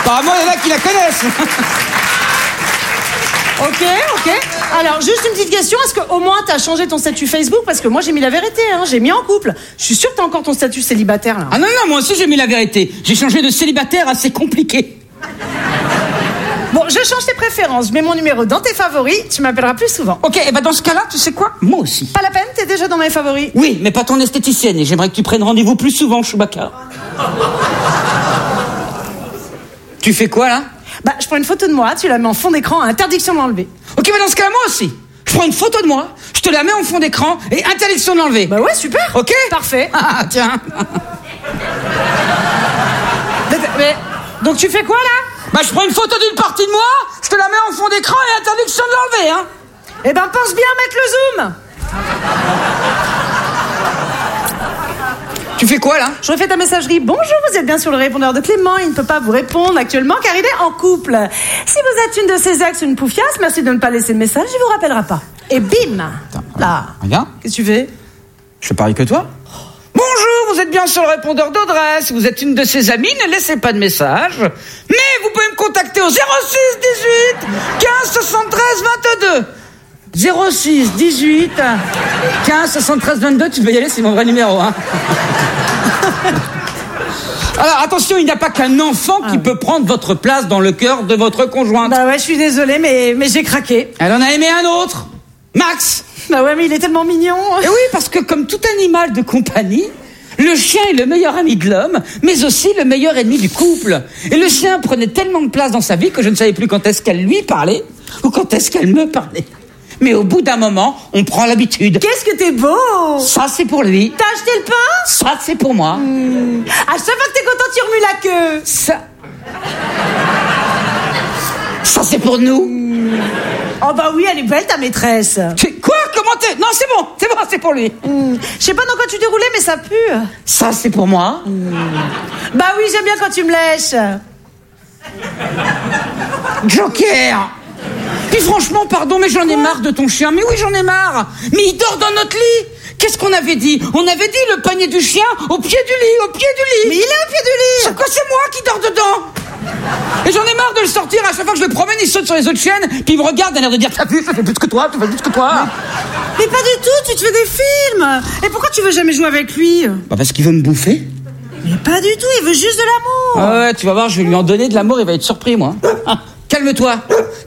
Apparemment, il y en a qui la connaissent. Ok. Alors, juste une petite question. Est-ce qu'au moins t'as changé ton statut Facebook? Parce que moi, j'ai mis la vérité, hein. J'ai mis en couple. Je suis sûre que t'as encore ton statut célibataire, là. Ah non, moi aussi j'ai mis la vérité. J'ai changé de célibataire à c'est compliqué. Bon, je change tes préférences. Je mets mon numéro dans tes favoris. Tu m'appelleras plus souvent. Ok, et bah dans ce cas-là, tu sais quoi? Moi aussi. Pas la peine, t'es déjà dans mes favoris. Oui, mais pas ton esthéticienne. Et j'aimerais que tu prennes rendez-vous plus souvent, Chewbacca. Tu fais quoi, là? Bah, je prends une photo de moi, tu la mets en fond d'écran, interdiction de l'enlever. Ok, bah dans ce cas-là, moi aussi. Je prends une photo de moi, je te la mets en fond d'écran et interdiction de l'enlever. Bah ouais, super. Ok? Parfait. Ah, tiens. Mais, donc tu fais quoi, là? Bah je prends une photo d'une partie de moi, je te la mets en fond d'écran et interdiction de l'enlever, hein. Eh ben, pense bien à mettre le zoom. Tu fais quoi, là? Je refais ta messagerie. Bonjour, vous êtes bien sur le répondeur de Clément. Il ne peut pas vous répondre actuellement car il est en couple. Si vous êtes une de ses ex ou une poufiasse, merci de ne pas laisser de message, il vous rappellera pas. Et bim. Là. Regarde. Qu'est-ce que tu fais? Je fais pareil que toi. Bonjour, vous êtes bien sur le répondeur d'Audrey. Si vous êtes une de ses amies, ne laissez pas de message. Mais vous pouvez me contacter au 06 18 15 73 22. 06 18 15 73 22. Tu peux y aller, c'est mon vrai numéro, hein. Alors attention, il n'y a pas qu'un enfant qui peut prendre votre place dans le cœur de votre conjointe. Bah ouais, je suis désolée, mais j'ai craqué. Elle en a aimé un autre, Max. Bah ouais, mais il est tellement mignon. Et oui, parce que comme tout animal de compagnie, le chien est le meilleur ami de l'homme, mais aussi le meilleur ennemi du couple. Et le chien prenait tellement de place dans sa vie que je ne savais plus quand est-ce qu'elle lui parlait ou quand est-ce qu'elle me parlait. Mais au bout d'un moment, on prend l'habitude. Qu'est-ce que t'es beau! Ça, c'est pour lui. T'as acheté le pain? Ça, c'est pour moi. À chaque fois que t'es content, tu remues la queue. Ça, c'est pour nous. Oh bah oui, elle est belle ta maîtresse. Quoi? Comment t'es? Non, c'est bon, c'est pour lui. Je sais pas dans quoi tu t'es roulé, mais ça pue. Ça, c'est pour moi. Bah oui, j'aime bien quand tu me lèches. Joker. Puis franchement, pardon, mais j'en ai marre de ton chien. Mais oui, j'en ai marre. Mais il dort dans notre lit. Qu'est-ce qu'on avait dit? On avait dit le panier du chien au pied du lit, Mais il est au pied du lit. C'est quoi? C'est moi qui dors dedans. Et j'en ai marre de le sortir. À chaque fois que je le promène, il saute sur les autres chiennes. Puis il me regarde, a l'air de dire: t'as vu, je fais plus que toi, tu fais plus que toi. Mais pas du tout, tu te fais des films. Et pourquoi tu veux jamais jouer avec lui? Bah parce qu'il veut me bouffer. Mais pas du tout, il veut juste de l'amour. Ah ouais, tu vas voir, je vais lui en donner de l'amour, il va être surpris, moi. Calme-toi,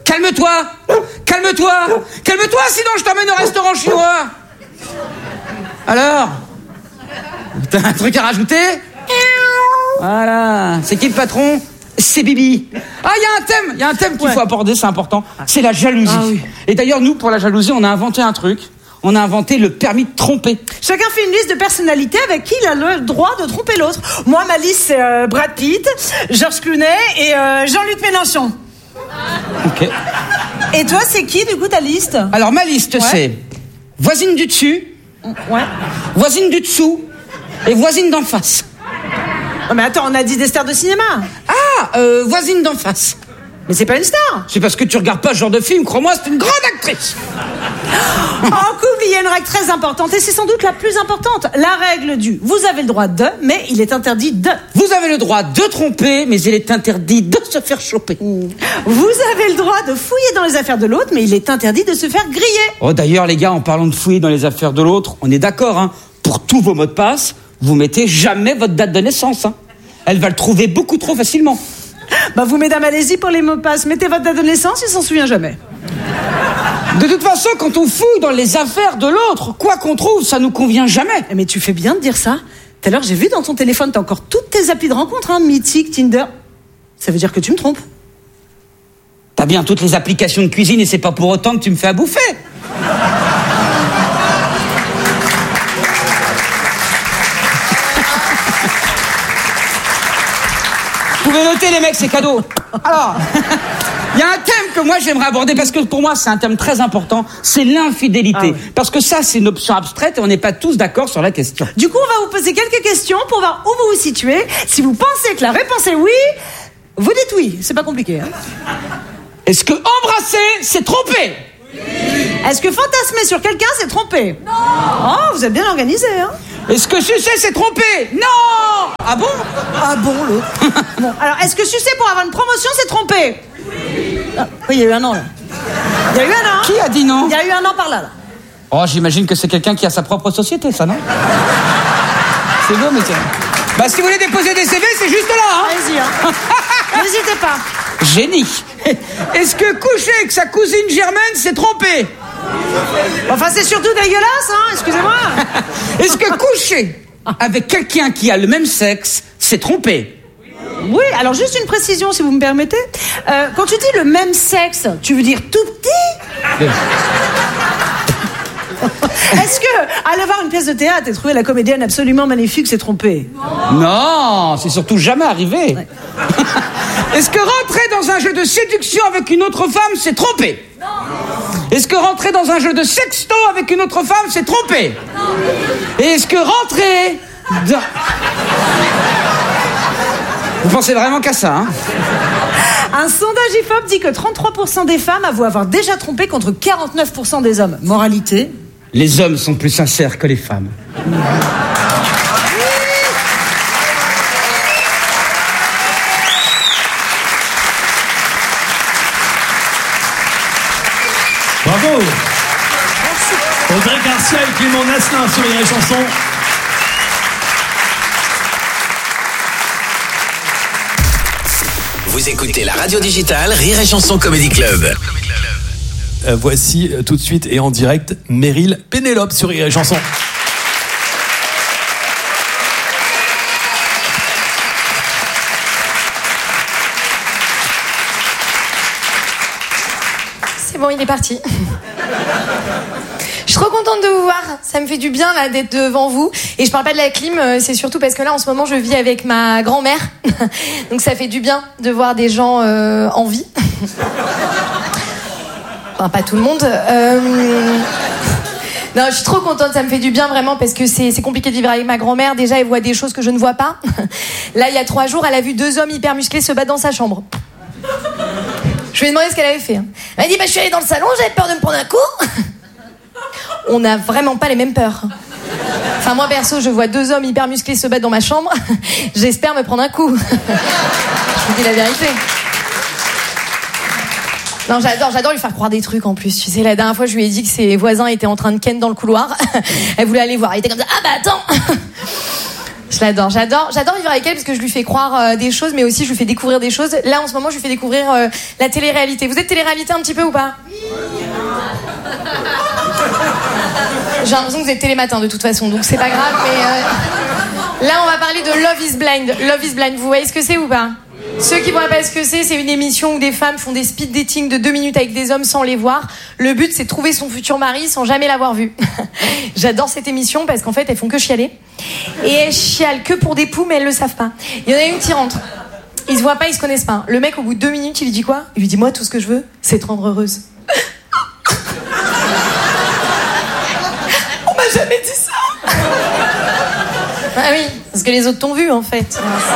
sinon je t'emmène au restaurant chinois. Alors, t'as un truc à rajouter? Voilà, c'est qui le patron? C'est Bibi. Ah, il y a un thème qu'il faut aborder, c'est important. C'est la jalousie. Ah, oui. Et d'ailleurs, nous, pour la jalousie, on a inventé un truc. On a inventé le permis de tromper. Chacun fait une liste de personnalités avec qui il a le droit de tromper l'autre. Moi, ma liste, c'est Brad Pitt, Georges Clooney et Jean-Luc Mélenchon. Ok. Et toi, c'est qui, du coup, ta liste? Alors, ma liste, c'est voisine du dessus, voisine du dessous et voisine d'en face. Oh, mais attends, on a dit des stars de cinéma. Voisine d'en face. Mais c'est pas une star. C'est parce que tu regardes pas ce genre de film, crois-moi, c'est une grande actrice. En couple, il y a une règle très importante, et c'est sans doute la plus importante. La règle du vous avez le droit de, mais il est interdit de. Vous avez le droit de tromper, mais il est interdit de se faire choper. Vous avez le droit de fouiller dans les affaires de l'autre, mais il est interdit de se faire griller. Oh, d'ailleurs, les gars, en parlant de fouiller dans les affaires de l'autre, on est d'accord, hein. Pour tous vos mots de passe, vous mettez jamais votre date de naissance, hein. Elle va le trouver beaucoup trop facilement. Bah vous, mesdames, allez-y pour les mots de passe. Mettez votre date de naissance, il s'en souvient jamais. De toute façon, quand on fouille dans les affaires de l'autre, quoi qu'on trouve, ça nous convient jamais. Mais tu fais bien de dire ça. Tout à l'heure, j'ai vu dans ton téléphone, t'as encore toutes tes applis de rencontre, hein, Mythique, Tinder. Ça veut dire que tu me trompes. T'as bien toutes les applications de cuisine et c'est pas pour autant que tu me fais à bouffer. Vous pouvez noter, les mecs, c'est cadeau. Alors, il y a un thème que moi j'aimerais aborder parce que pour moi c'est un thème très important, c'est l'infidélité. Ah oui. Parce que ça, c'est une option abstraite et on n'est pas tous d'accord sur la question. Du coup, on va vous poser quelques questions pour voir où vous vous situez. Si vous pensez que la réponse est oui, vous dites oui. C'est pas compliqué, hein. Est-ce que embrasser, c'est tromper? Oui. Est-ce que fantasmer sur quelqu'un, c'est tromper? Non. Oh, vous êtes bien organisé, hein. Est-ce que sucer, c'est tromper? Non. Ah bon? Ah bon, l'autre. Bon, alors, est-ce que sucer pour avoir une promotion, c'est tromper? Ah, oui, il y a eu un an, là. Il y a eu un an. Qui a dit non? Il y a eu un an par là. Oh, j'imagine que c'est quelqu'un qui a sa propre société, ça, non? C'est beau, mais c'est... Bah, si vous voulez déposer des CV, c'est juste là, hein. Allez-y, hein. N'hésitez pas. Génie. Est-ce que coucher avec sa cousine germaine, c'est tromper? Enfin, c'est surtout dégueulasse, hein, excusez-moi. Est-ce que coucher avec quelqu'un qui a le même sexe, c'est tromper? Oui, alors juste une précision, si vous me permettez. Quand tu dis le même sexe, tu veux dire tout petit? Est-ce que aller voir une pièce de théâtre et trouver la comédienne absolument magnifique, c'est tromper? Non, c'est surtout jamais arrivé. Ouais. Est-ce que rentrer dans un jeu de séduction avec une autre femme, c'est tromper? Non. Est-ce que rentrer dans un jeu de sexto avec une autre femme, c'est tromper? Non. Et est-ce que rentrer dans... Vous pensez vraiment qu'à ça, hein? Un sondage IFOP dit que 33% des femmes avouent avoir déjà trompé contre 49% des hommes. Moralité? Les hommes sont plus sincères que les femmes. Bravo. Audrey Garcia et Clément Nasselin sur les chansons. Vous écoutez la radio digitale Rire et Chanson Comedy Club. Voici tout de suite et en direct Meryl Pénélope sur Rire et Chanson. C'est bon, il est parti. Je suis trop contente de vous voir. Ça me fait du bien là d'être devant vous. Et je parle pas de la clim, c'est surtout parce que là en ce moment je vis avec ma grand-mère. Donc ça fait du bien de voir des gens en vie. Enfin, pas tout le monde. Non, je suis trop contente, ça me fait du bien vraiment parce que c'est compliqué de vivre avec ma grand-mère. Déjà, elle voit des choses que je ne vois pas. Là, il y a 3 jours, elle a vu 2 hommes hyper musclés se battre dans sa chambre. Je lui ai demandé ce qu'elle avait fait. Elle m'a dit, je suis allée dans le salon, j'avais peur de me prendre un coup. On n'a vraiment pas les mêmes peurs. Enfin, moi, perso, je vois 2 hommes hyper musclés se battre dans ma chambre. J'espère me prendre un coup. Je vous dis la vérité. Non, j'adore lui faire croire des trucs en plus. Tu sais, la dernière fois, je lui ai dit que ses voisins étaient en train de ken dans le couloir. Elle voulait aller voir. Elle était comme ça. Ah bah attends. Je l'adore. J'adore vivre avec elle parce que je lui fais croire des choses, mais aussi je lui fais découvrir des choses. Là, en ce moment, je lui fais découvrir la télé-réalité. Vous êtes télé-réalité un petit peu ou pas? J'ai l'impression que vous êtes télématin de toute façon, donc c'est pas grave. Mais là, on va parler de Love is Blind. Love is Blind. Vous voyez ce que c'est ou pas? Ceux qui ne voient pas ce que c'est une émission où des femmes font des speed dating de 2 minutes avec des hommes sans les voir. Le but, c'est de trouver son futur mari sans jamais l'avoir vu. J'adore cette émission parce qu'en fait, elles font que chialer. Et elles chialent que pour des poux, mais elles le savent pas. Il y en a une qui rentre. Ils se voient pas, ils se connaissent pas. Le mec, au bout de 2 minutes, il lui dit quoi? Il lui dit, moi, tout ce que je veux, c'est te rendre heureuse. On m'a jamais dit ça. Ah oui, parce que les autres t'ont vu, en fait.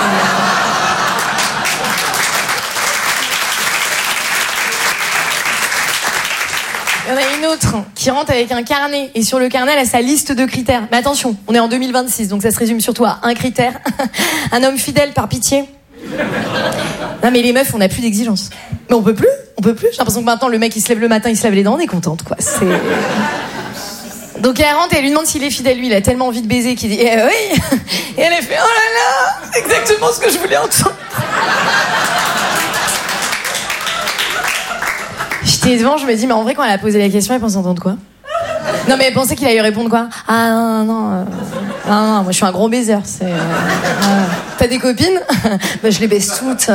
Il y en a une autre qui rentre avec un carnet et sur le carnet elle a sa liste de critères. Mais attention, on est en 2026 donc ça se résume surtout à un critère. Un homme fidèle par pitié. Non mais les meufs on n'a plus d'exigence. Mais on peut plus. J'ai l'impression que maintenant le mec il se lève le matin, il se lave les dents, on est contente quoi. Donc elle rentre et elle lui demande s'il est fidèle. Lui il a tellement envie de baiser qu'il dit oui. Et elle a fait oh là là, c'est exactement ce que je voulais entendre. J'étais devant, je me dis, mais en vrai, quand elle a posé la question, elle pensait entendre quoi? Non, mais elle pensait qu'il allait répondre quoi? Ah non, moi je suis un gros baiser. T'as des copines? Bah, je les baise toutes.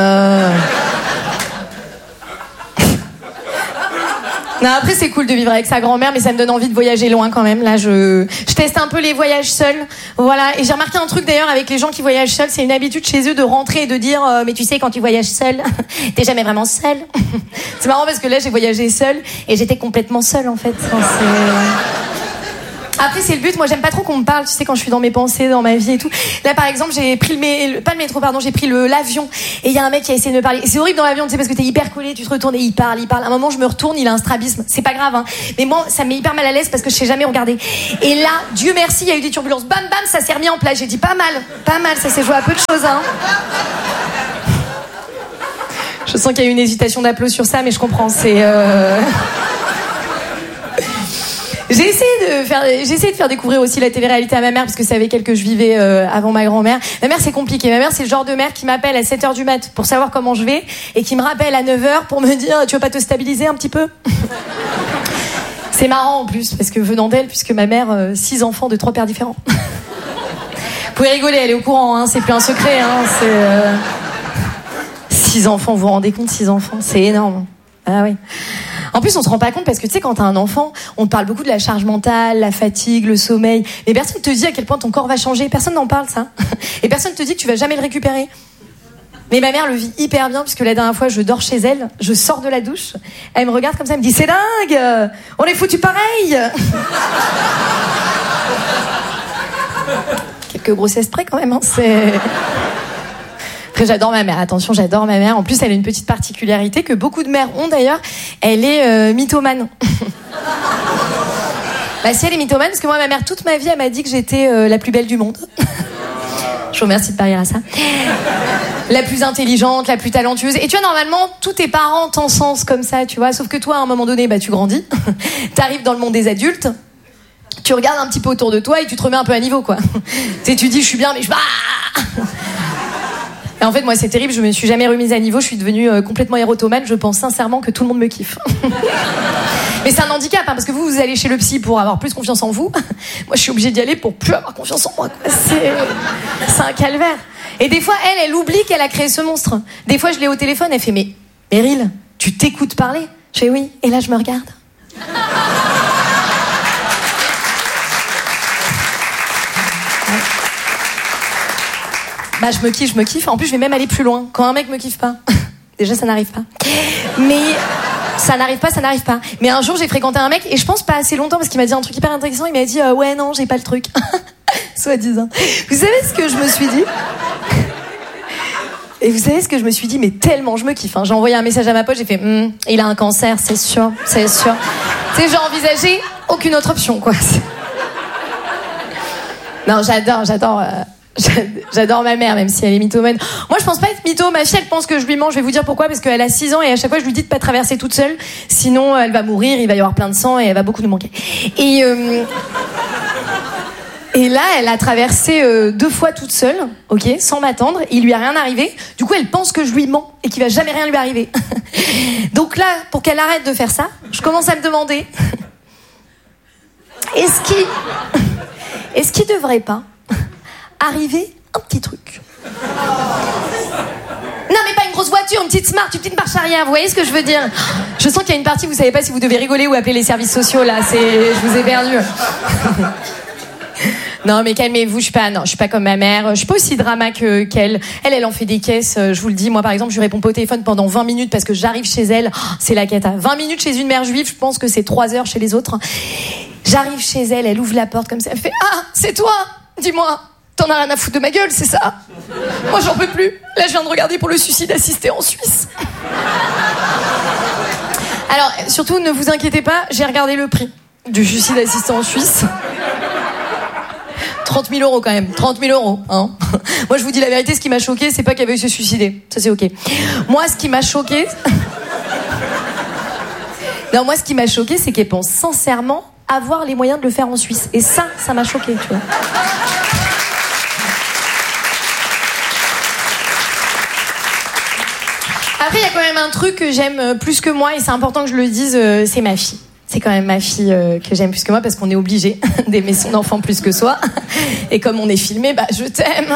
Non, après c'est cool de vivre avec sa grand-mère, mais ça me donne envie de voyager loin quand même. Là, je teste un peu les voyages seuls, voilà. Et j'ai remarqué un truc d'ailleurs avec les gens qui voyagent seuls, c'est une habitude chez eux de rentrer et de dire mais tu sais quand tu voyages seul, t'es jamais vraiment seul. C'est marrant parce que là j'ai voyagé seule et j'étais complètement seule en fait. Enfin, Après, c'est le but. Moi, j'aime pas trop qu'on me parle, tu sais, quand je suis dans mes pensées, dans ma vie et tout. Là, par exemple, j'ai pris pas le métro, pardon, j'ai pris l'avion. Et il y a un mec qui a essayé de me parler. Et c'est horrible dans l'avion, tu sais, parce que t'es hyper collé, tu te retournes et il parle. À un moment, je me retourne, il a un strabisme. C'est pas grave, hein. Mais moi, ça me met hyper mal à l'aise parce que je sais jamais regarder. Et là, Dieu merci, il y a eu des turbulences. Bam, bam, ça s'est remis en place. J'ai dit pas mal, ça s'est joué à peu de choses, hein. Je sens qu'il y a eu une hésitation d'applaudissements sur ça, mais je comprends, J'ai essayé de faire découvrir aussi la télé-réalité à ma mère parce que c'est avec elle que je vivais avant ma grand-mère. Ma mère, c'est compliqué. Ma mère, c'est le genre de mère qui m'appelle à 7h du mat pour savoir comment je vais et qui me rappelle à 9h pour me dire tu veux pas te stabiliser un petit peu. C'est marrant en plus parce que venant d'elle, puisque ma mère 6 enfants de 3 pères différents. Vous pouvez rigoler, elle est au courant, hein, c'est plus un secret, hein, 6 enfants, vous vous rendez compte, 6 enfants, c'est énorme. Ah oui. En plus, on se rend pas compte parce que tu sais, quand t'as un enfant, on te parle beaucoup de la charge mentale, la fatigue, le sommeil. Mais personne te dit à quel point ton corps va changer. Personne n'en parle, ça. Et personne te dit que tu vas jamais le récupérer. Mais ma mère le vit hyper bien puisque la dernière fois, je dors chez elle, je sors de la douche, elle me regarde comme ça, elle me dit c'est dingue, on est foutu pareil. Quelques grossesses près quand même, hein, c'est... Après, j'adore ma mère. Attention, j'adore ma mère. En plus, elle a une petite particularité que beaucoup de mères ont d'ailleurs. Elle est mythomane. Bah si, elle est mythomane parce que moi, ma mère, toute ma vie, elle m'a dit que j'étais la plus belle du monde. Je vous remercie de parier à ça. La plus intelligente, la plus talentueuse. Et tu vois, normalement, tous tes parents t'encensent comme ça, tu vois. Sauf que toi, à un moment donné, bah tu grandis. T'arrives dans le monde des adultes. Tu regardes un petit peu autour de toi et tu te remets un peu à niveau, quoi. Tu sais, tu dis, je suis bien, mais je... Et en fait, moi, c'est terrible, je me suis jamais remise à niveau, je suis devenue complètement érotomane, je pense sincèrement que tout le monde me kiffe. Mais c'est un handicap, hein, parce que vous allez chez le psy pour avoir plus confiance en vous. Moi, je suis obligée d'y aller pour plus avoir confiance en moi, quoi. C'est un calvaire. Et des fois, elle oublie qu'elle a créé ce monstre. Des fois, je l'ai au téléphone, elle fait, mais Meryl, tu t'écoutes parler? Je fais oui, et là, je me regarde. Bah je me kiffe. En plus je vais même aller plus loin. Quand un mec me kiffe pas, déjà ça n'arrive pas. Mais ça n'arrive pas. Mais un jour j'ai fréquenté un mec et je pense pas assez longtemps parce qu'il m'a dit un truc hyper intéressant. Il m'a dit ouais non j'ai pas le truc. Soi-disant. Vous savez ce que je me suis dit? Et vous savez ce que je me suis dit? Mais tellement je me kiffe. Hein. J'ai envoyé un message à ma pote, j'ai fait il a un cancer, c'est sûr. Tu sais, j'ai envisagé aucune autre option quoi. Non j'adore ma mère, même si elle est mythomane. Moi, je pense pas être mytho. Ma fille, elle pense que je lui mens. Je vais vous dire pourquoi. Parce qu'elle a 6 ans et à chaque fois, je lui dis de pas traverser toute seule. Sinon, elle va mourir, il va y avoir plein de sang et elle va beaucoup nous manquer. Et là, elle a traversé 2 fois toute seule, ok, sans m'attendre. Il lui a rien arrivé. Du coup, elle pense que je lui mens et qu'il va jamais rien lui arriver. Donc là, pour qu'elle arrête de faire ça, je commence à me demander est-ce qu'il devrait pas arriver un petit truc. Non mais pas une grosse voiture, une petite Smart, une petite marche arrière, vous voyez ce que je veux dire? Je sens qu'il y a une partie, vous savez pas si vous devez rigoler ou appeler les services sociaux là, je vous ai perdu. Non mais calmez-vous, je suis pas comme ma mère, je suis pas aussi drama qu'elle. Elle en fait des caisses, je vous le dis. Moi par exemple, je lui réponds pas au téléphone pendant 20 minutes parce que j'arrive chez elle, c'est la cata. 20 minutes chez une mère juive, je pense que c'est 3 heures chez les autres. J'arrive chez elle, elle ouvre la porte comme ça, elle fait ah, c'est toi, dis-moi. T'en as rien à foutre de ma gueule, c'est ça? Moi, j'en peux plus. Là, je viens de regarder pour le suicide assisté en Suisse. Alors, surtout, ne vous inquiétez pas, j'ai regardé le prix du suicide assisté en Suisse. 30 000 € quand même. 30 000 €, hein. Moi, je vous dis la vérité, ce qui m'a choqué, c'est pas qu'elle veuille se suicider. Ça, c'est ok. Moi, ce qui m'a choqué... Non, moi, ce qui m'a choqué, c'est qu'elle pense sincèrement avoir les moyens de le faire en Suisse. Et ça m'a choqué, tu vois. Après, il y a quand même un truc que j'aime plus que moi, et c'est important que je le dise, c'est ma fille. C'est quand même ma fille que j'aime plus que moi, parce qu'on est obligé d'aimer son enfant plus que soi. Et comme on est filmé, bah je t'aime.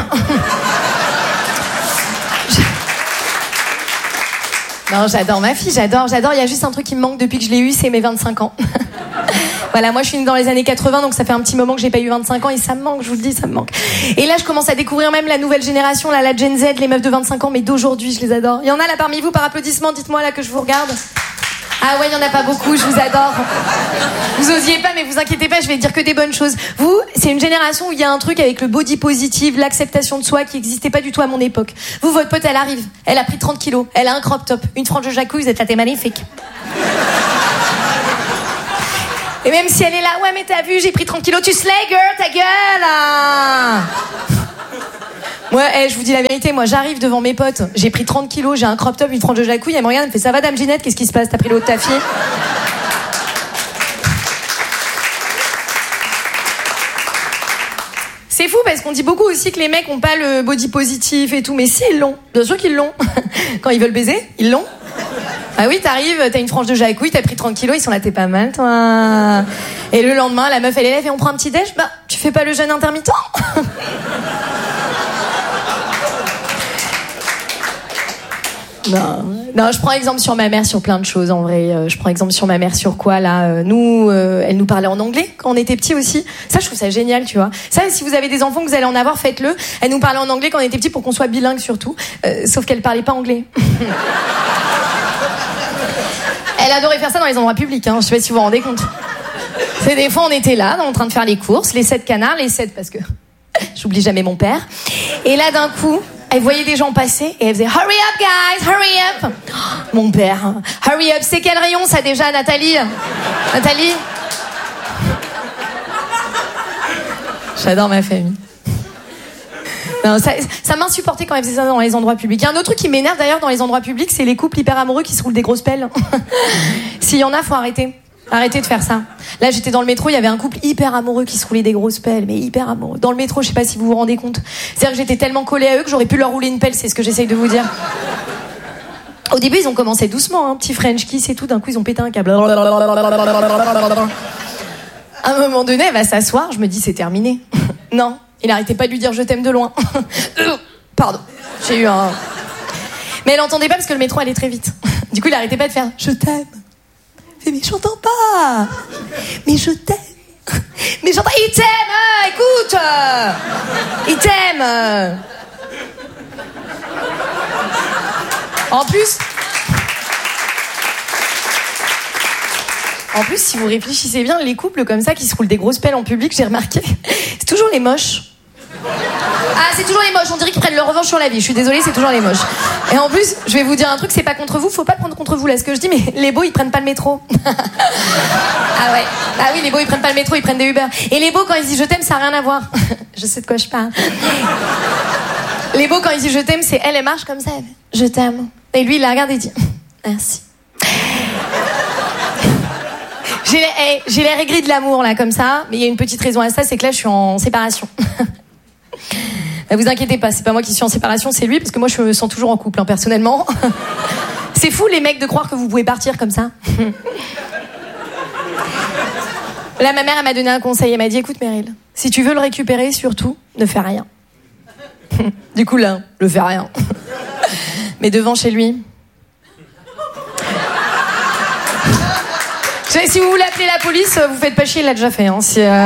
Non, j'adore ma fille, j'adore. Il y a juste un truc qui me manque depuis que je l'ai eu, c'est mes 25 ans. Voilà, moi je suis née dans les années 80, donc ça fait un petit moment que j'ai pas eu 25 ans et ça me manque, je vous le dis, ça me manque. Et là je commence à découvrir même la nouvelle génération, là, la Gen Z, les meufs de 25 ans, mais d'aujourd'hui, je les adore. Il y en a là parmi vous par applaudissement, dites-moi là que je vous regarde. Ah ouais, il y en a pas beaucoup, je vous adore. Vous osiez pas, mais vous inquiétez pas, je vais dire que des bonnes choses. Vous, c'est une génération où il y a un truc avec le body positive, l'acceptation de soi qui existait pas du tout à mon époque. Vous, votre pote, elle arrive, elle a pris 30 kilos, elle a un crop top, une frange de jacouille, vous êtes là, t'es magnifique. Et même si elle est là, ouais, mais t'as vu, j'ai pris 30 kilos, tu slay, girl, ta gueule, hein. Ouais, je vous dis la vérité, moi j'arrive devant mes potes, j'ai pris 30 kilos, j'ai un crop top, une frange de jacouille, elle me regarde, elle me fait ça va dame Ginette, qu'est-ce qui se passe, t'as pris l'eau de ta fille? C'est fou parce qu'on dit beaucoup aussi que les mecs ont pas le body positif et tout, mais si ils l'ont, bien sûr qu'ils l'ont. Quand ils veulent baiser, ils l'ont. Ah oui, t'arrives, t'as une frange de jacouille, t'as pris 30 kilos, ils sont là, t'es pas mal toi. Et le lendemain, la meuf elle est là, et on prend un petit déj, bah tu fais pas le jeûne intermittent? Non, je prends exemple sur ma mère sur plein de choses en vrai. Je prends exemple sur ma mère sur quoi là elle nous parlait en anglais quand on était petits aussi. Ça, je trouve ça génial, tu vois. Ça, si vous avez des enfants que vous allez en avoir, faites-le. Elle nous parlait en anglais quand on était petits pour qu'on soit bilingue surtout. Sauf qu'elle parlait pas anglais. Elle adorait faire ça dans les endroits publics. Hein. Je sais pas si vous vous rendez compte. C'est des fois on était là, en train de faire les courses, les 7 canards, les 7 parce que j'oublie jamais mon père. Et là d'un coup. Elle voyait des gens passer et elle faisait « Hurry up, guys, hurry up !» Oh, mon père, « Hurry up !» C'est quel rayon, ça, déjà, Nathalie? Nathalie? J'adore ma famille. Non, ça m'insupportait quand elle faisait ça dans les endroits publics. Il y a un autre truc qui m'énerve, d'ailleurs, dans les endroits publics, c'est les couples hyper amoureux qui se roulent des grosses pelles. S'il y en a, faut arrêter. Arrêtez de faire ça. Là, j'étais dans le métro, il y avait un couple hyper amoureux qui se roulait des grosses pelles, mais hyper amoureux. Dans le métro, je sais pas si vous vous rendez compte. C'est-à-dire que j'étais tellement collée à eux que j'aurais pu leur rouler une pelle, c'est ce que j'essaye de vous dire. Au début, ils ont commencé doucement, un petit French kiss et tout, d'un coup, ils ont pété un câble. À un moment donné, elle va s'asseoir, je me dis, c'est terminé. Non, il arrêtait pas de lui dire, je t'aime de loin. Pardon, j'ai eu un... Mais elle entendait pas parce que le métro allait très vite. Du coup, il arrêtait pas de faire, je t'aime. Mais j'entends pas. Mais je t'aime. Mais j'entends. Il t'aime, écoute. Il t'aime. En plus, si vous réfléchissez bien, les couples comme ça qui se roulent des grosses pelles en public, j'ai remarqué, c'est toujours les moches. Ah, c'est toujours les moches, on dirait qu'ils prennent leur revanche sur la vie. Je suis désolée, c'est toujours les moches. Et en plus, je vais vous dire un truc, c'est pas contre vous, faut pas le prendre contre vous là ce que je dis, mais les beaux ils prennent pas le métro. Ah ouais. Ah oui, les beaux ils prennent pas le métro, ils prennent des Uber. Et les beaux quand ils disent je t'aime, ça a rien à voir. Je sais de quoi je parle. Les beaux quand ils disent je t'aime, c'est elle marche comme ça, je t'aime. Et lui il la regarde et dit merci. J'ai l'air aigri de l'amour là comme ça, mais il y a une petite raison à ça, c'est que là je suis en séparation. Ne vous inquiétez pas, c'est pas moi qui suis en séparation, c'est lui, parce que moi je me sens toujours en couple, hein, personnellement. C'est fou les mecs de croire que vous pouvez partir comme ça. Là ma mère elle m'a donné un conseil, elle m'a dit écoute Meryl, si tu veux le récupérer surtout, ne fais rien. Du coup là, ne fais rien. Mais devant chez lui. Si vous voulez appeler la police, vous faites pas chier, il l'a déjà fait. Hein.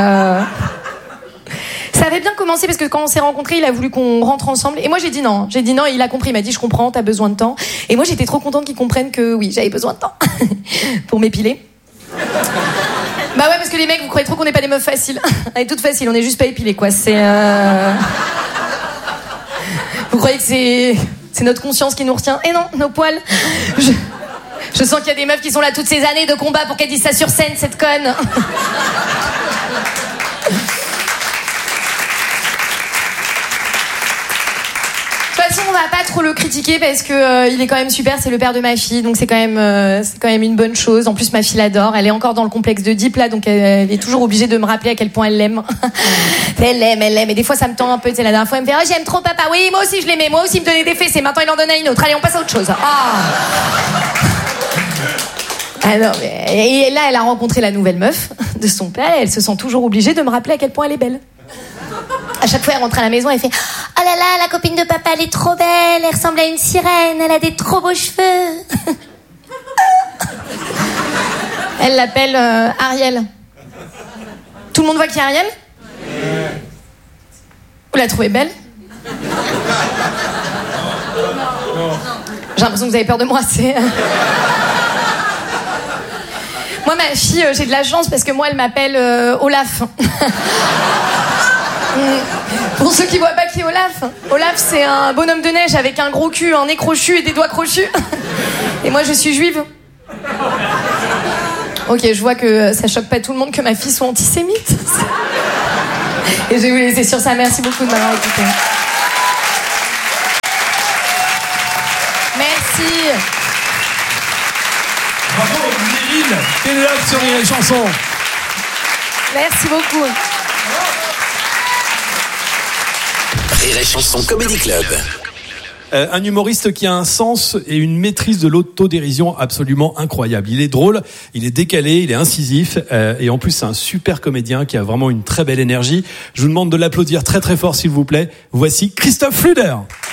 Ça avait bien commencé parce que quand on s'est rencontrés, il a voulu qu'on rentre ensemble. Et moi, j'ai dit non. Et il a compris. Il m'a dit, je comprends, t'as besoin de temps. Et moi, j'étais trop contente qu'il comprenne que oui, j'avais besoin de temps pour m'épiler. Bah ouais, parce que les mecs, vous croyez trop qu'on n'est pas des meufs faciles. On est toutes faciles, on est juste pas épilées, quoi. Vous croyez que c'est notre conscience qui nous retient? Et non, nos poils. Je sens qu'il y a des meufs qui sont là toutes ces années de combat pour qu'elles disent ça sur scène, cette conne. De toute façon, on va pas trop le critiquer parce que il est quand même super, c'est le père de ma fille, donc c'est quand même une bonne chose. En plus, ma fille l'adore, elle est encore dans le complexe d'Oedipe là, donc elle est toujours obligée de me rappeler à quel point elle l'aime. Elle l'aime, et des fois ça me tend un peu. La dernière fois, elle me fait oh, j'aime trop papa. Oui, moi aussi je l'aimais, moi aussi il me donnait des fessées. Maintenant il en donne à une autre. Allez, on passe à autre chose. Ah non, et là, elle a rencontré la nouvelle meuf de son père et elle se sent toujours obligée de me rappeler à quel point elle est belle. À chaque fois, elle rentre à la maison, elle fait oh là là, la copine de papa, elle est trop belle, elle ressemble à une sirène, elle a des trop beaux cheveux. Elle l'appelle Ariel. Tout le monde voit qui est Ariel? Vous la trouvez belle? J'ai l'impression que vous avez peur de moi, c'est... fille, j'ai de la chance parce que moi, elle m'appelle Olaf. Pour ceux qui voient pas qui est Olaf, Olaf c'est un bonhomme de neige avec un gros cul, un nez crochu et des doigts crochus. Et moi je suis juive. Ok, je vois que ça choque pas tout le monde que ma fille soit antisémite. Et je vais vous laisser sur ça. Merci beaucoup de m'avoir écouté. Merci. Bravo, Meryl Pénélope sur Rire et Chanson. Merci beaucoup. Rire et Chanson Comedy Club. Un humoriste qui a un sens et une maîtrise de l'autodérision absolument incroyable. Il est drôle, il est décalé, il est incisif et en plus c'est un super comédien qui a vraiment une très belle énergie. Je vous demande de l'applaudir très très fort s'il vous plaît. Voici Christophe Fluder.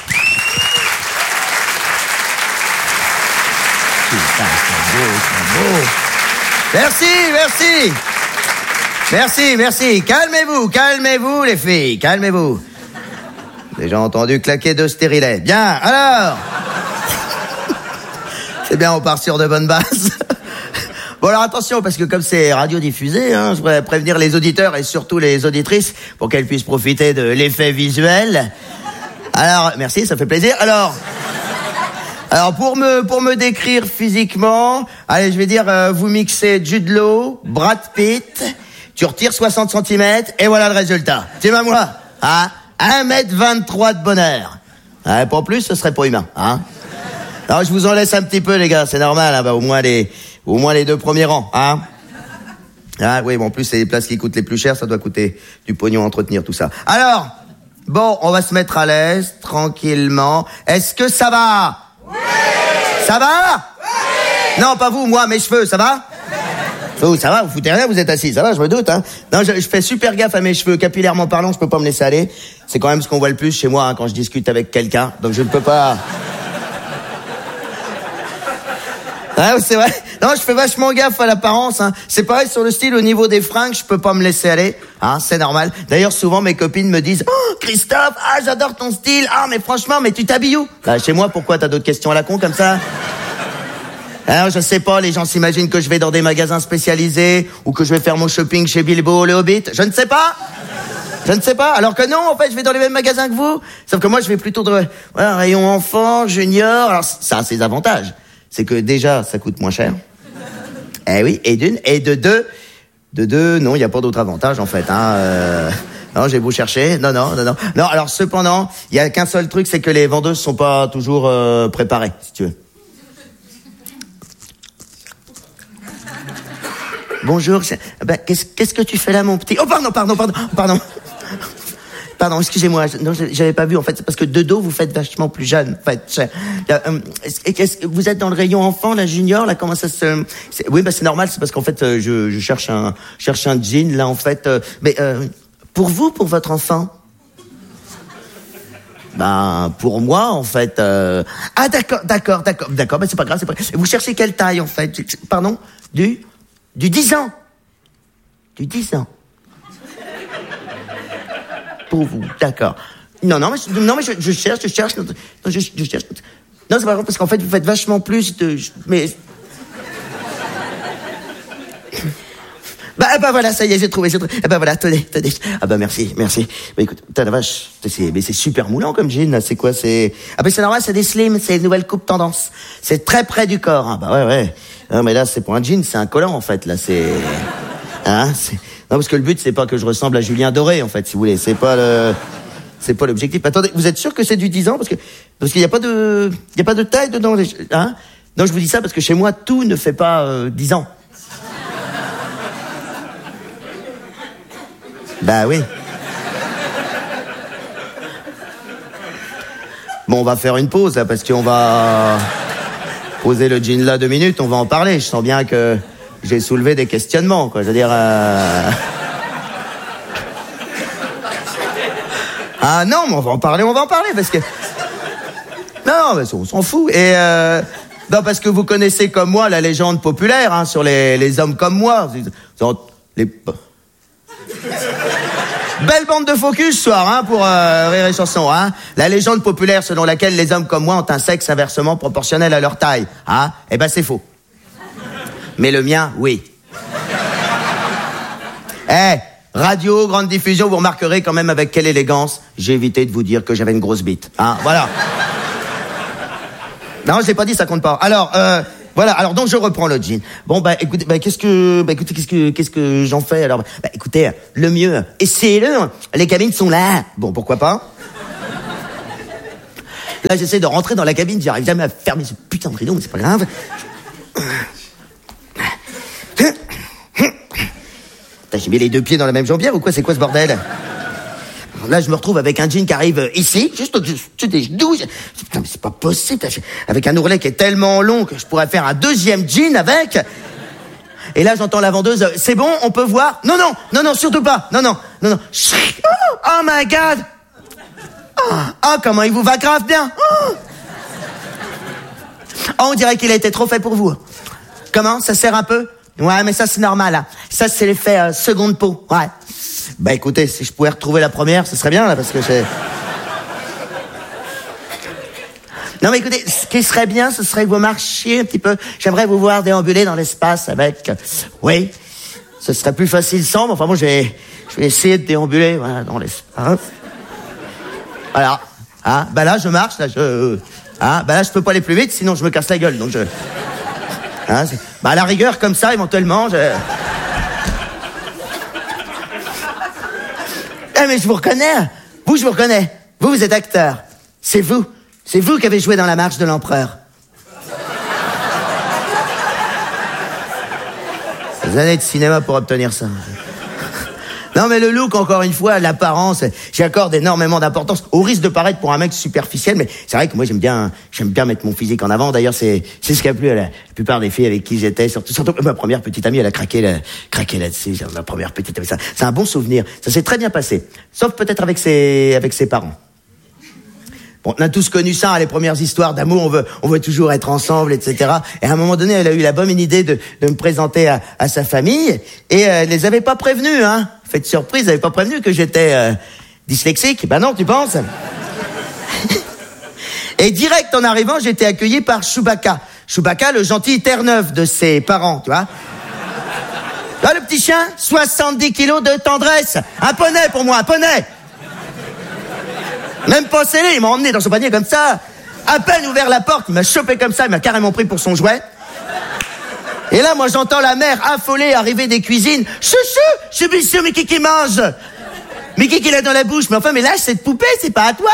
Merci. Calmez-vous les filles, calmez-vous. Déjà entendu claquer 2 stérilets. Bien, alors. C'est bien, on part sur de bonnes bases. Bon, alors attention, parce que comme c'est radiodiffusé, je voudrais prévenir les auditeurs et surtout les auditrices pour qu'elles puissent profiter de l'effet visuel. Alors, merci, ça fait plaisir. Alors, pour me décrire physiquement, allez, je vais dire, vous mixez Jude Law, Brad Pitt, tu retires 60 cm, et voilà le résultat. Tu vois, moi, 1m23 de bonheur. Pas plus, ce serait pas humain, Alors, je vous en laisse un petit peu, les gars, c'est normal, au moins les 2 premiers rangs, oui, bon, en plus, c'est les places qui coûtent les plus chères, ça doit coûter du pognon à entretenir tout ça. Alors, bon, on va se mettre à l'aise, tranquillement. Est-ce que ça va? Oui! Ça va? Oui! Non, pas vous, moi, mes cheveux, ça va? Vous, ça va, vous foutez rien, vous êtes assis, ça va, je me doute, Non, je fais super gaffe à mes cheveux, capillairement parlant, je peux pas me laisser aller. C'est quand même ce qu'on voit le plus chez moi, quand je discute avec quelqu'un, donc je ne peux pas... c'est vrai. Non, je fais vachement gaffe à l'apparence, C'est pareil sur le style, au niveau des fringues, je peux pas me laisser aller, c'est normal. D'ailleurs, souvent, mes copines me disent, oh, Christophe, j'adore ton style, mais franchement, mais tu t'habilles où? Chez moi, pourquoi t'as d'autres questions à la con, comme ça? Alors, je sais pas, les gens s'imaginent que je vais dans des magasins spécialisés, ou que je vais faire mon shopping chez Bilbo, le Hobbit, je ne sais pas. Alors que non, en fait, je vais dans les mêmes magasins que vous. Sauf que moi, je vais plutôt dans un rayon enfant, junior, alors ça a ses avantages. C'est que déjà, ça coûte moins cher. Oui, et de deux, non, il n'y a pas d'autre avantage, en fait, Non, j'ai beau chercher. Non, alors, cependant, il y a qu'un seul truc, c'est que les vendeuses sont pas toujours préparées, si tu veux. Bonjour, qu'est-ce que tu fais là, mon petit? Oh, pardon. Pardon, excusez-moi, j'avais pas vu, en fait, c'est parce que de dos, vous faites vachement plus jeune, en fait. Vous êtes dans le rayon enfant, la junior, là, comment ça se... Oui, c'est normal, c'est parce qu'en fait, je cherche un jean, là, en fait, mais pour vous, pour votre enfant? Pour moi, en fait, d'accord, c'est pas grave, Vous cherchez quelle taille, en fait? Pardon? Du 10 ans. Du 10 ans. Pour vous, d'accord. Non, mais je cherche. Non, je cherche. Non, c'est pas grave, parce qu'en fait, vous faites vachement plus de... Mais... voilà, ça y est, j'ai trouvé. Voilà, tenez. Merci. Écoute, t'as la vache, c'est super moulant comme jean, là, c'est quoi, c'est normal, c'est des slims, c'est une nouvelle coupe tendance. C'est très près du corps, ouais. Non, mais là, c'est pour un jean, c'est un collant, en fait, là, c'est... Non, parce que le but, c'est pas que je ressemble à Julien Doré, en fait, si vous voulez, c'est pas l'objectif. Attendez, vous êtes sûr que c'est du 10 ans? Parce qu'il y a pas de taille dedans, Non, je vous dis ça parce que chez moi, tout ne fait pas 10 ans. Oui. Bon, on va faire une pause, là, parce qu'on va poser le jean là 2 minutes, on va en parler. Je sens bien que j'ai soulevé des questionnements, quoi. Je veux dire... non, mais on va en parler, parce que... Non, mais on s'en fout. Et non, parce que vous connaissez comme moi la légende populaire, sur les hommes comme moi. Belle bande de focus ce soir, pour Rire et Chanson, La légende populaire selon laquelle les hommes comme moi ont un sexe inversement proportionnel à leur taille, c'est faux. Mais le mien, oui. Radio, grande diffusion, vous remarquerez quand même avec quelle élégance j'ai évité de vous dire que j'avais une grosse bite. Hein, voilà. Non, je l'ai pas dit, ça compte pas. Alors, voilà. Alors donc je reprends le jean. Bon écoutez, qu'est-ce que j'en fais alors? Écoutez, le mieux, essayez-le. Les cabines sont là. Bon, pourquoi pas? Là, j'essaie de rentrer dans la cabine, j'arrive jamais à fermer ce putain de rideau, mais c'est pas grave. J'ai mis les deux pieds dans la même jambière ou quoi? C'est quoi ce bordel? Là, je me retrouve avec un jean qui arrive ici, juste au-dessus des genoux. Putain, mais c'est pas possible. Avec un ourlet qui est tellement long que je pourrais faire un deuxième jean avec. Et là, j'entends la vendeuse. C'est bon, on peut voir? Non, surtout pas. Non. Oh my God. Oh, comment il vous va grave bien. Oh, on dirait qu'il a été trop fait pour vous. Comment? Ça sert un peu? Ouais, mais ça, c'est normal, hein. Ça, c'est l'effet seconde peau. Ouais. Écoutez, si je pouvais retrouver la première, ce serait bien, là, parce que c'est... Non, mais écoutez, ce qui serait bien, ce serait que vous marchiez un petit peu. J'aimerais vous voir déambuler dans l'espace avec... Oui, ce serait plus facile sans, mais enfin, bon, je vais essayer de déambuler, voilà, dans l'espace. Voilà. Ah, là, je marche, là, là, je peux pas aller plus vite, sinon je me casse la gueule, donc je... Hein, à la rigueur, comme ça, éventuellement, mais je vous reconnais. Vous, je vous reconnais. Vous êtes acteur. C'est vous qui avez joué dans La Marche de l'Empereur. Des années de cinéma pour obtenir ça. Non, mais le look, encore une fois, l'apparence, j'y accorde énormément d'importance, au risque de paraître pour un mec superficiel, mais c'est vrai que moi, j'aime bien mettre mon physique en avant. D'ailleurs, c'est ce qui a plu à la plupart des filles avec qui j'étais, surtout ma première petite amie, elle a craqué là-dessus, ma première petite amie. C'est un bon souvenir. Ça s'est très bien passé. Sauf peut-être avec ses parents. Bon, on a tous connu ça, les premières histoires d'amour, on veut toujours être ensemble, etc. Et à un moment donné, elle a eu la bonne idée de me présenter à sa famille, et elle les avait pas prévenus, hein. Fait surprise, elle avait pas prévenu que j'étais dyslexique. Non, tu penses? Et direct en arrivant, j'ai été accueilli par Chewbacca. Chewbacca, le gentil Terre-Neuve de ses parents, tu vois. Là, le petit chien, 70 kilos de tendresse. Un poney pour moi, un poney. Même pas scellé, il m'a emmené dans son panier comme ça. À peine ouvert la porte, il m'a chopé comme ça, il m'a carrément pris pour son jouet. Et là, moi, j'entends la mère affolée arriver des cuisines. Chouchou, monsieur, mais qui mange? Mais qui l'a dans la bouche? Mais enfin, mais lâche cette poupée, c'est pas à toi.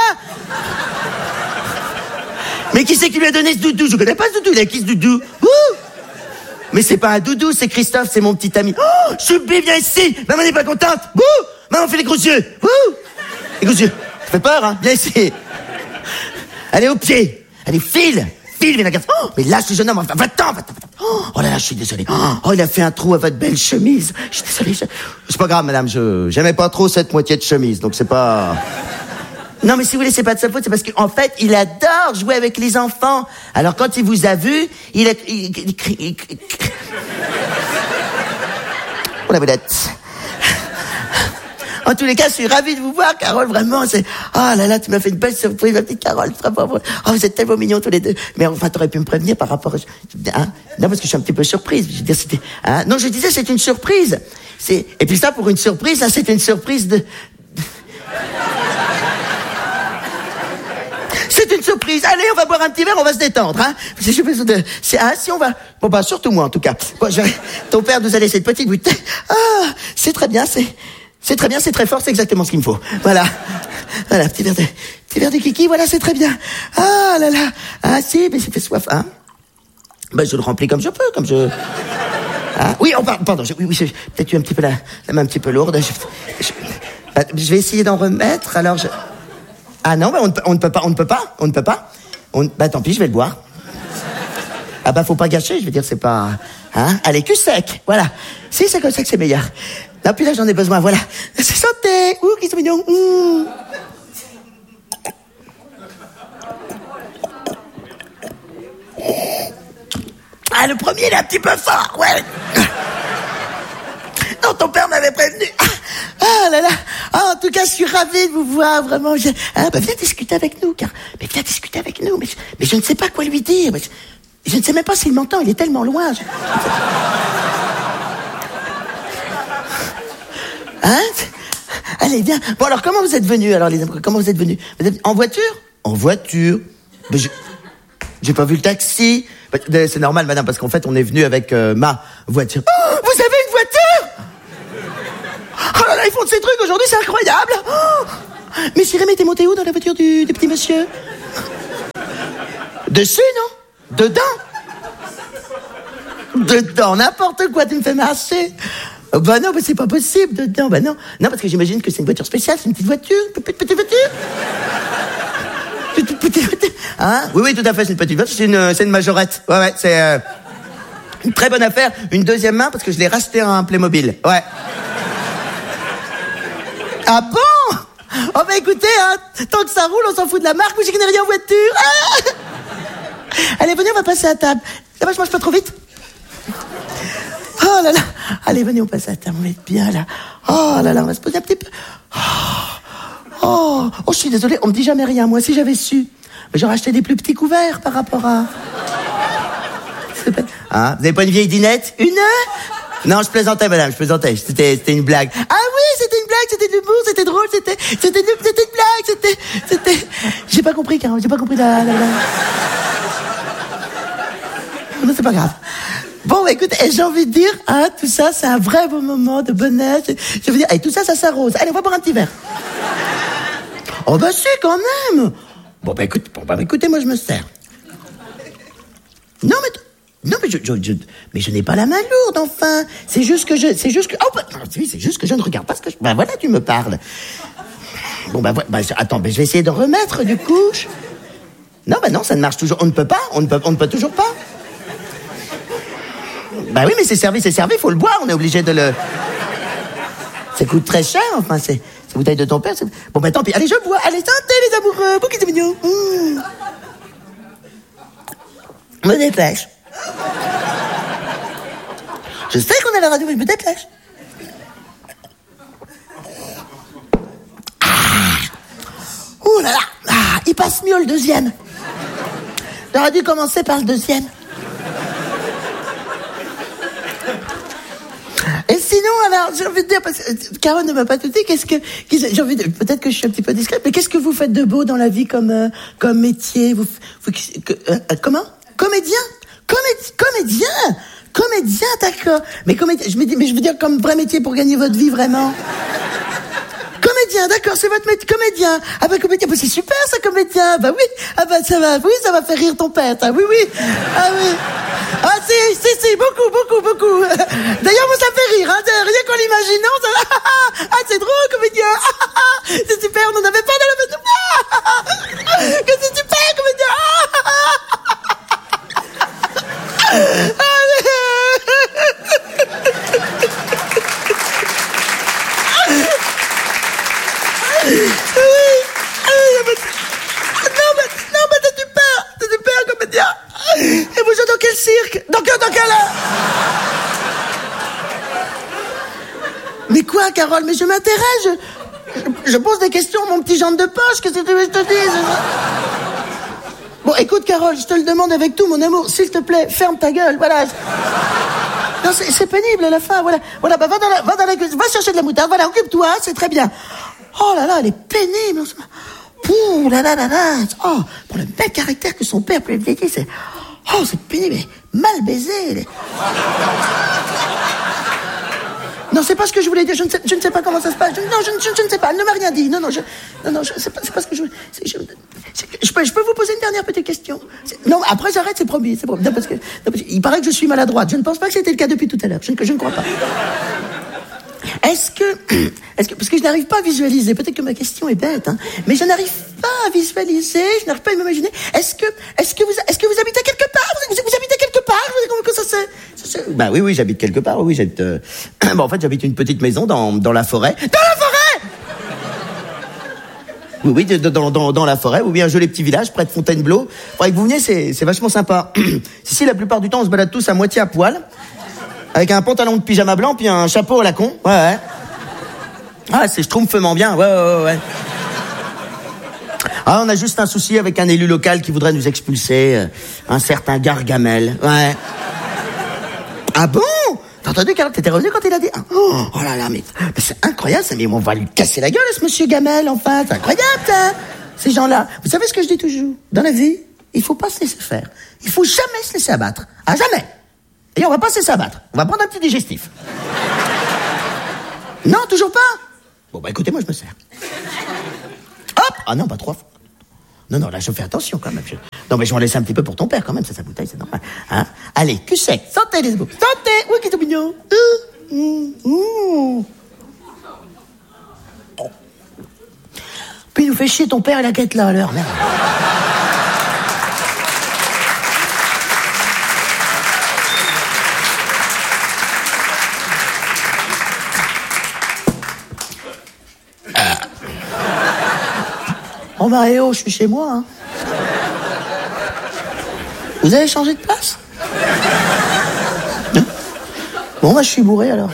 Mais qui c'est qui lui a donné ce doudou? Je connais pas ce doudou, il a qui ce doudou? Mais c'est pas un doudou, c'est Christophe, c'est mon petit ami. Oh, Choupi, viens ici. Maman n'est pas contente. Maman fait les gros yeux. Les gros yeux. Ça fait peur, hein? Viens ici. Allez, au pied. Allez, file, viens la garde. Oh, mais lâche le jeune homme. Va-t'en. Oh là là, je suis désolé. Oh, il a fait un trou à votre belle chemise. Je suis désolé. C'est pas grave, madame. J'aimais pas trop cette moitié de chemise, donc c'est pas... Non, mais si vous voulez, c'est pas de sa faute, c'est parce qu'en fait, il adore jouer avec les enfants. Alors, quand il vous a vu, il Oh la vedette. En tous les cas, je suis ravi de vous voir, Carole, vraiment, c'est... Oh là là, tu m'as fait une belle surprise, ma petite Carole, vraiment. Oh, vous êtes tellement mignons tous les deux. Mais enfin, t'aurais pu me prévenir par rapport à... Hein? Non, parce que je suis un petit peu surprise. Je veux dire, c'était... Hein? Non, je disais, c'est une surprise. Et puis ça, pour une surprise, ça, c'est une surprise de... C'est une surprise. Allez, on va boire un petit verre, on va se détendre, hein. Si on va... Bon, bah, surtout moi, en tout cas. Bon, ton père nous a laissé une petite bouteille. Ah, c'est très bien, c'est très bien, c'est très fort, c'est exactement ce qu'il me faut. Voilà, petit verre de kiki, voilà, c'est très bien. Ah là là, ah si, mais ça fait soif, hein. Ben, je le remplis comme je peux, Ah, oui, pardon, oui, j'ai peut-être eu un petit peu la main un petit peu lourde. Je vais essayer d'en remettre, alors Ah non, ben on ne peut pas. Tant pis, je vais le boire. Ah bah, faut pas gâcher, je veux dire, c'est pas... Hein? Allez, cul sec, voilà. Si, c'est comme ça que c'est meilleur. Non, puis là, j'en ai besoin, voilà. C'est santé. Qu'ils sont mignons. Ah, le premier, il est un petit peu fort, ouais. Non, ton père m'avait prévenu. Ah là là. Ah, en tout cas, je suis ravi de vous voir, vraiment. Viens discuter avec nous, Mais viens discuter avec nous. Mais je ne sais pas quoi lui dire. Je ne sais même pas s'il m'entend, il est tellement loin. Hein? Allez, viens. Bon, alors, comment vous êtes venus, alors, les amoureux? Comment vous êtes venus? Vous êtes en voiture? En voiture. Mais j'ai pas vu le taxi. C'est normal, madame, parce qu'en fait, on est venu avec ma voiture. Oh, vous avez une voiture? Oh là là, ils font de ces trucs aujourd'hui, c'est incroyable. Oh. Mais Jérémy, t'es monté où dans la voiture du petit monsieur? Dessus, non? Dedans? Dedans, n'importe quoi, tu me fais marcher. Oh, bah non, mais c'est pas possible, dedans, bah non. Non, parce que j'imagine que c'est une voiture spéciale, c'est une petite voiture, petite voiture. Petite voiture. Hein? Oui, tout à fait, c'est une petite voiture, c'est une majorette. Ouais, c'est une très bonne affaire. Une deuxième main, parce que je l'ai racheté en Playmobil. Ouais. Ah bon? Oh bah écoutez, hein, tant que ça roule, on s'en fout de la marque, moi j'y connais rien en voiture. Ah, allez, venez, on va passer à table. Ça va, je mange pas trop vite? Oh là là. Allez, venez, on passe à table, on va être bien là. Oh là là, on va se poser un petit peu. Oh, je suis désolée, on me dit jamais rien. Moi, si j'avais su, mais j'aurais acheté des plus petits couverts par rapport à... Ah, vous avez pas une vieille dinette? Une? Non, je plaisantais, madame, je plaisantais. C'était une blague. Ah oui, c'était une blague, c'était de l'humour, c'était drôle, c'était une blague, c'était... J'ai pas compris, Carole, j'ai pas compris la blague. Non, c'est pas grave. Bon, bah, écoute, j'ai envie de dire, hein, tout ça, c'est un vrai beau moment de bonheur. Je veux dire, et tout ça, ça s'arrose. Allez, on va boire un petit verre. Oh, bah, si, quand même. Bon, bah, écoutez, moi, je me sers. Non, mais je n'ai pas la main lourde, enfin. C'est juste que oh, bah, oui, c'est juste que je ne regarde pas ce que bah, voilà, tu me parles. Bon, bah, attends, je vais essayer de remettre, du coup. Non, bah, non, ça ne marche toujours. On ne peut toujours pas. Bah oui, mais c'est servi, faut le boire, on est obligé de le... Ça coûte très cher, enfin, c'est bouteille de ton père, c'est... Bon, bah tant pis, allez, je bois, allez, santé les amoureux, bouquet de mignon. Me dépêche. Je sais qu'on est à la radio, mais je me dépêche. Ouh là là, il passe mieux le deuxième. J'aurais dû commencer par le deuxième. Et sinon, alors, j'ai envie de dire, parce que Carole ne m'a pas tout dit, j'ai envie de, peut-être que je suis un petit peu discrète, mais qu'est-ce que vous faites de beau dans la vie comme métier? Comment? Comédien, d'accord. Mais je veux dire comme vrai métier pour gagner votre vie, vraiment. Comédien, d'accord, c'est votre métier, comédien. Ah bah comédien, bah c'est super ça, comédien. Bah oui, ah bah ça va faire rire ton père, oui. Ah oui. Ah si, beaucoup. D'ailleurs, moi ça me fait rire, hein, rien qu'en l'imaginant, ça... Ah, c'est drôle, comédien. C'est super, on n'en avait pas dans la maison. Que c'est super, comédien. Non, mais t'es super, comédien. Et vous jouez dans quel cirque? Dans quel... Mais quoi, Carole? Mais je m'intéresse, je pose des questions, mon petit genre de poche, qu'est-ce que tu veux que je te dise? Bon, écoute, Carole, je te le demande avec tout mon amour, s'il te plaît, ferme ta gueule, voilà. Non, c'est pénible à la fin, voilà, bah va chercher de la moutarde, voilà, occupe-toi, c'est très bien. Oh là là, elle est pénible. Pouh là là, oh, pour le bel caractère que son père peut lui dire, c'est... Oh, c'est pénible, elle est mal baisée, Non, c'est pas ce que je voulais dire, je ne sais pas comment ça se passe. Non, je ne sais pas, elle ne m'a rien dit. Non, c'est pas ce que je voulais... Je peux vous poser une dernière petite question? Non, après j'arrête, c'est promis. Non, parce que il paraît que je suis maladroite. Je ne pense pas que c'était le cas depuis tout à l'heure. Je ne crois pas. Est-ce que, parce que je n'arrive pas à visualiser, peut-être que ma question est bête, hein, mais je n'arrive pas à visualiser, je n'arrive pas à m'imaginer. Est-ce que vous habitez quelque part? Vous habitez quelque part? Comment que ça c'est? Bah oui, j'habite quelque part, oui, j'habite, en fait, j'habite une petite maison dans la forêt. Dans la forêt! Oui, dans la forêt, ou bien un joli petit village près de Fontainebleau. Faudrait que vous veniez, c'est vachement sympa. Ici, la plupart du temps, on se balade tous à moitié à poil. Avec un pantalon de pyjama blanc, puis un chapeau à la con. Ouais. Ah, c'est schtroumpfement bien. Ouais. Ah, on a juste un souci avec un élu local qui voudrait nous expulser. Un certain Gargamel. Ouais. Ah bon? T'as entendu, Carole, t'étais revenu quand il a dit oh là là, mais c'est incroyable, ça, mais on va lui casser la gueule à ce monsieur Gamel, enfin, c'est incroyable, ça. Ces gens-là. Vous savez ce que je dis toujours? Dans la vie, il faut pas se laisser faire. Il faut jamais se laisser abattre. À jamais. Et on va pas se laisser abattre. On va prendre un petit digestif. Non, toujours pas? Bon, bah écoutez, moi je me sers. Hop! Ah non, pas 3 fois. Non, là, je fais attention quand même. Non, mais je vais en laisser un petit peu pour ton père quand même, c'est sa bouteille, c'est normal. Hein? Allez, cul sec, santé les beaux. Santé! Oui, qui est tout mignon. Puis il nous fait chier ton père et la quête là, à l'heure, merde. Oh bah je suis chez moi, hein. Vous avez changé de place? Non? Bon bah je suis bourré alors.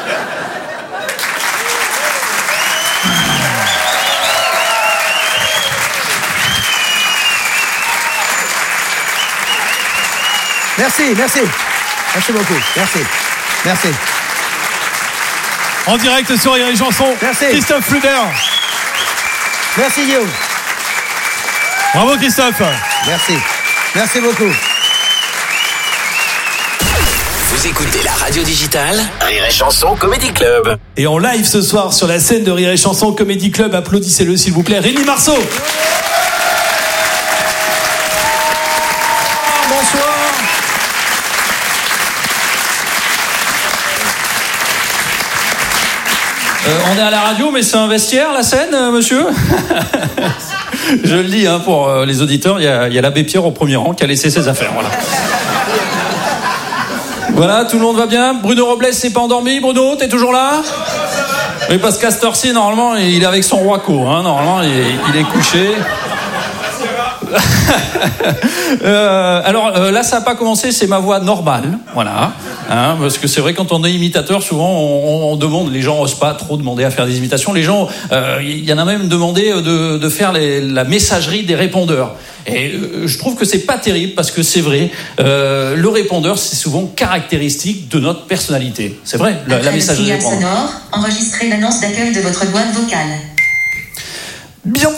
Merci beaucoup, merci. En direct sur Rire et Chanson, merci. Christophe Fluder. Merci Guillaume. Bravo Christophe. Merci beaucoup. Vous écoutez la radio digitale Rire et Chanson Comedy Club. Et en live ce soir sur la scène de Rire et Chanson Comedy Club, applaudissez-le s'il vous plaît, Rémi Marceau. Bonsoir. On est à la radio, mais c'est un vestiaire, la scène, monsieur. Je le dis pour les auditeurs, il y a l'abbé Pierre au premier rang qui a laissé ses affaires. Voilà, tout le monde va bien. Bruno Robles n'est pas endormi. Bruno, t'es toujours là? Oui, parce qu'à cette heure-ci, normalement, il est avec son Roico. Normalement, il est couché. Alors là, ça n'a pas commencé, c'est ma voix normale, voilà. Parce que c'est vrai, quand on est imitateur, souvent on demande, les gens n'osent pas trop demander à faire des imitations. Les gens, il y en a même demandé de faire la messagerie des répondeurs. Et je trouve que c'est pas terrible parce que c'est vrai, le répondeur, c'est souvent caractéristique de notre personnalité. C'est vrai, la messagerie répondeur. Sonore, enregistrez l'annonce d'accueil de votre boîte vocale. Bien.